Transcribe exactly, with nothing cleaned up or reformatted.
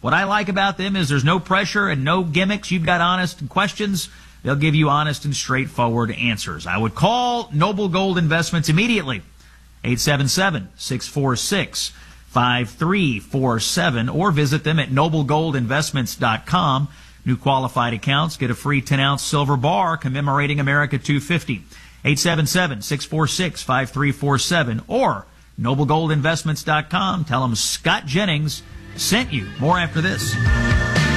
What I like about them is there's no pressure and no gimmicks. You've got honest questions. They'll give you honest and straightforward answers. I would call Noble Gold Investments immediately. eight seven seven, six four six, five three four seven or visit them at noble gold investments dot com. New qualified accounts get a free ten ounce silver bar commemorating America two fifty. eight seven seven, six four six, five three four seven or noble gold investments dot com. Tell them Scott Jennings sent you. More after this.